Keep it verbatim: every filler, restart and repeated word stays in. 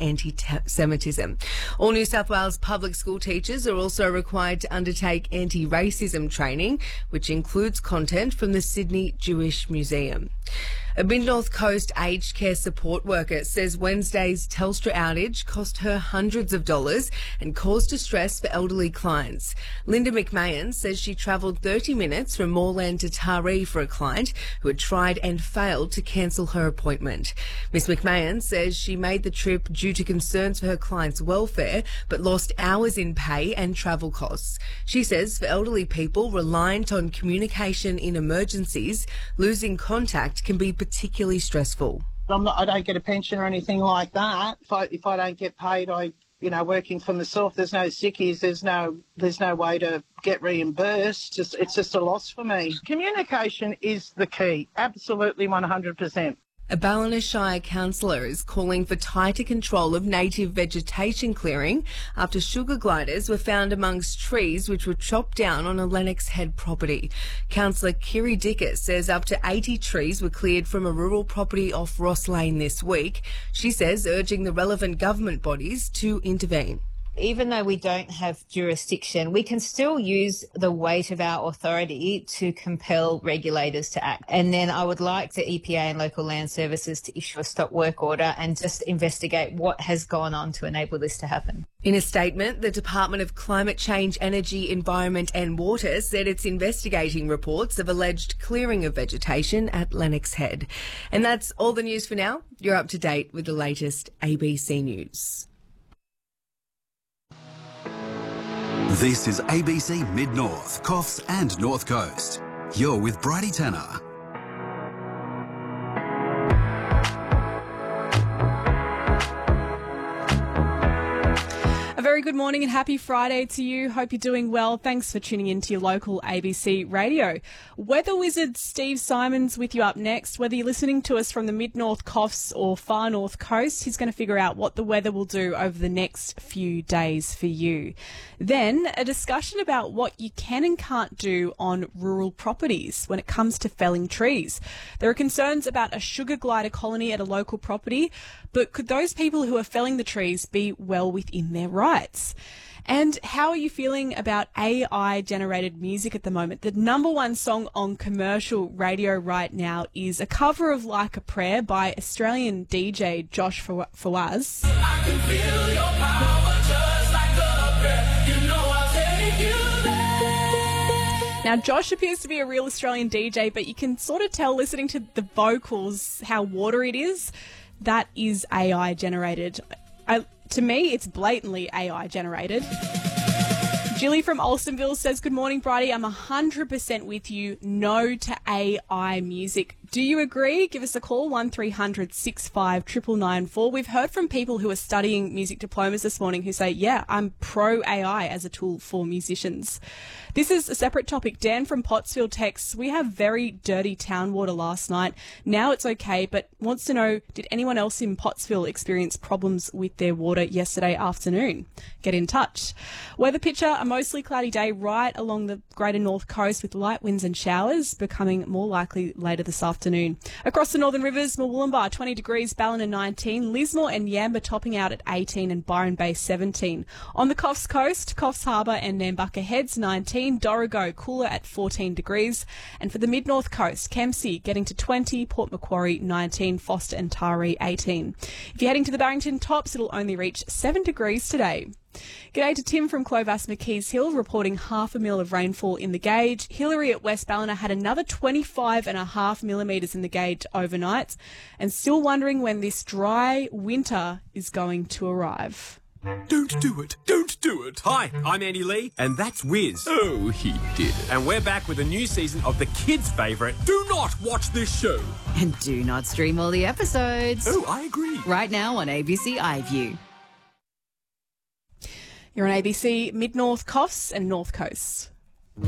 anti-Semitism. All New South Wales public school teachers are also required to undertake anti-racism training, which includes content from the Sydney Jewish Museum. A Mid-North Coast aged care support worker says Wednesday's Telstra outage cost her hundreds of dollars and caused distress for elderly clients. Linda McMahon says she travelled thirty minutes from Moreland to Taree for a client who had tried and failed to cancel her appointment. Miss McMahon says she made the trip due to concerns for her client's welfare, but lost hours in pay and travel costs. She says for elderly people reliant on communication in emergencies, losing contact can be particularly stressful. I'm not, I don't get a pension or anything like that. If I, if I don't get paid, I, you know, working for myself, there's no sickies, there's no, there's no way to get reimbursed. Just, it's just a loss for me. Communication is the key. Absolutely one hundred percent. A Ballina Shire councillor is calling for tighter control of native vegetation clearing after sugar gliders were found amongst trees which were chopped down on a Lennox Head property. Councillor Kiri Dickus says up to eighty trees were cleared from a rural property off Ross Lane this week. She says urging the relevant government bodies to intervene. Even though we don't have jurisdiction, we can still use the weight of our authority to compel regulators to act. And then I would like the E P A and local land services to issue a stop work order and just investigate what has gone on to enable this to happen. In a statement, the Department of Climate Change, Energy, Environment and Water said it's investigating reports of alleged clearing of vegetation at Lennox Head. And that's all the news for now. You're up to date with the latest A B C News. This is A B C Mid-North, Coffs and North Coast. You're with Bridie Tanner. A very good morning and happy Friday to you. Hope you're doing well. Thanks for tuning in to your local A B C radio. Weather wizard Steve Simons with you up next. Whether you're listening to us from the Mid-North Coffs or far North Coast, he's going to figure out what the weather will do over the next few days for you. Then a discussion about what you can and can't do on rural properties when it comes to felling trees. There are concerns about a sugar glider colony at a local property, but could those people who are felling the trees be well within their rights? And how are you feeling about A I-generated music at the moment? The number one song on commercial radio right now is a cover of Like a Prayer by Australian D J Josh Fawaz. I can feel your power just like a prayer. You know I'll take you there. Now, Josh appears to be a real Australian D J, but you can sort of tell listening to the vocals how watery it is. That is A I-generated. I, to me, it's blatantly A I-generated. Jilly from Alstonville says, good morning, Bridie. I'm one hundred percent with you. No to A I music. Do you agree? Give us a call, one three hundred six five nine nine nine four. We've heard from people who are studying music diplomas this morning who say, yeah, I'm pro-A I as a tool for musicians. This is a separate topic. Dan from Pottsville texts, we have very dirty town water last night. Now it's okay, but wants to know, did anyone else in Pottsville experience problems with their water yesterday afternoon? Get in touch. Weather picture, a mostly cloudy day right along the greater north coast with light winds and showers becoming more likely later this afternoon. Across the northern rivers, Murwillumbah twenty degrees, Ballina nineteen, Lismore and Yamba topping out at eighteen and Byron Bay seventeen. On the Coffs Coast, Coffs Harbour and Nambucca Heads nineteen, Dorrigo cooler at fourteen degrees, and for the mid-north coast, Kempsey getting to twenty, Port Macquarie nineteen, Foster and Taree eighteen. If you're heading to the Barrington Tops, it'll only reach seven degrees today. G'day to Tim from Clovis McKees Hill reporting half a mil of rainfall in the gauge. Hillary at West Ballina had another twenty-five and a half millimetres in the gauge overnight and still wondering when this dry winter is going to arrive. Don't do it. Don't do it. Hi, I'm Andy Lee, and that's Wiz. Oh, he did it. And we're back with a new season of the kids' favourite, Do Not Watch This Show. And do not stream all the episodes. Oh, I agree. Right now on A B C iView. You're on A B C Mid-North Coffs and North Coast.